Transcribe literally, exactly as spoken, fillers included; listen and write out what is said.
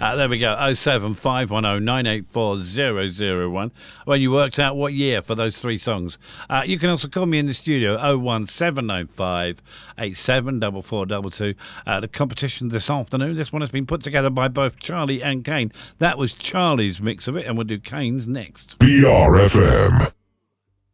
Uh, there we go, oh seven five one oh nine eight four oh oh one, when you worked out what year for those three songs. Uh, you can also call me in the studio, oh one seven nine five eight seven four four two two. Uh, the competition this afternoon, this one has been put together by both Charlie and Kane. That was Charlie's mix of it, and we'll do Kane's next. B R F M.